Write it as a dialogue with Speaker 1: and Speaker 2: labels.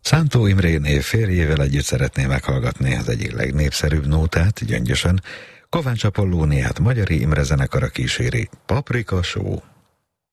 Speaker 1: Szántó Imréné férjével együtt szeretné meghallgatni az egyik legnépszerűbb nótát, gyöngyösen. Kovács Apollóniát Magyari Imre zenekara kíséri, Paprika Show.